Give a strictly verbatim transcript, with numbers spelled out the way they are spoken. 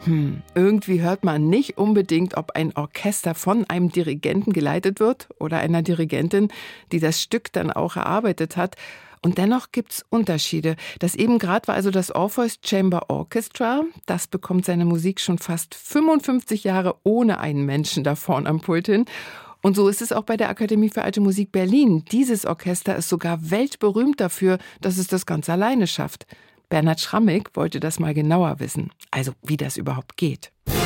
Hm, irgendwie hört man nicht unbedingt, ob ein Orchester von einem Dirigenten geleitet wird oder einer Dirigentin, die das Stück dann auch erarbeitet hat. Und dennoch gibt's Unterschiede. Das eben gerade war also das Orpheus Chamber Orchestra. Das bekommt seine Musik schon fast fünfundfünfzig Jahre ohne einen Menschen da vorn am Pult hin. Und so ist es auch bei der Akademie für Alte Musik Berlin. Dieses Orchester ist sogar weltberühmt dafür, dass es das ganz alleine schafft. Bernhard Schrammig wollte das mal genauer wissen, also wie das überhaupt geht.